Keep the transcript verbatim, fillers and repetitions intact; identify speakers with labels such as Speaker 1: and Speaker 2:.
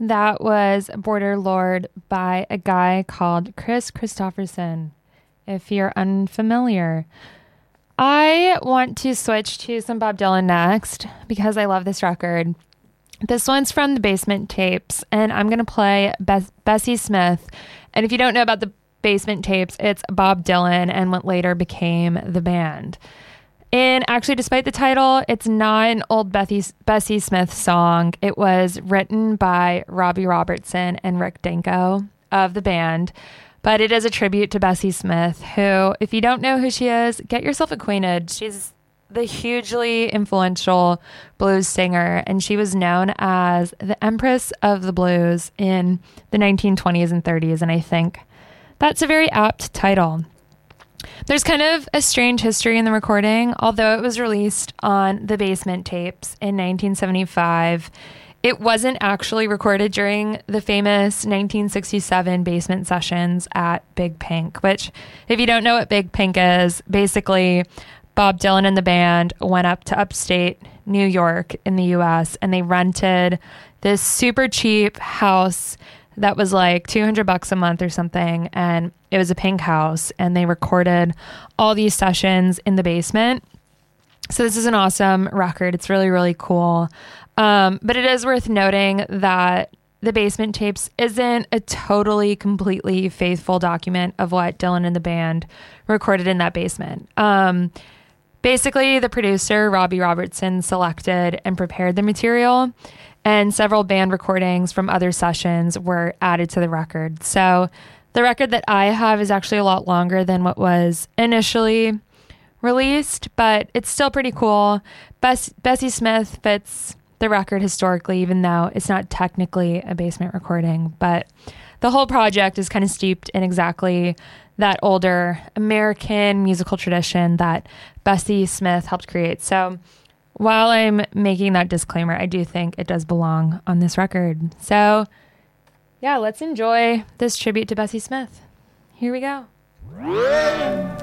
Speaker 1: That was Border Lord by a guy called Chris Christopherson, if you're unfamiliar. I want to switch to some Bob Dylan next because I love this record. This one's from the Basement Tapes, and I'm going to play Be- Bessie Smith. And if you don't know about the Basement Tapes, it's Bob Dylan and what later became the band. And actually, despite the title, it's not an old Bessie, Bessie Smith song. It was written by Robbie Robertson and Rick Danko of the band. But it is a tribute to Bessie Smith, who, if you don't know who she is, get yourself acquainted. She's the hugely influential blues singer, and she was known as the Empress of the Blues in the nineteen twenties and thirties. And I think that's a very apt title. There's kind of a strange history in the recording. Although it was released on the Basement Tapes in nineteen seventy-five, it wasn't actually recorded during the famous nineteen sixty-seven Basement Sessions at Big Pink, which, if you don't know what Big Pink is, basically Bob Dylan and the band went up to upstate New York in the U S and they rented this super cheap house that was like two hundred bucks a month or something. And it was a pink house, and they recorded all these sessions in the basement. So this is an awesome record. It's really, really cool. Um, but it is worth noting that the Basement Tapes isn't a totally, completely faithful document of what Dylan and the band recorded in that basement. Um, basically, the producer, Robbie Robertson, selected and prepared the material, and several band recordings from other sessions were added to the record. So the record that I have is actually a lot longer than what was initially released, but it's still pretty cool. Bess- Bessie Smith fits the record historically, even though it's not technically a basement recording. But the whole project is kind of steeped in exactly that older American musical tradition that Bessie Smith helped create. So while I'm making that disclaimer, I do think it does belong on this record. So yeah, let's enjoy this tribute to Bessie Smith. Here we go.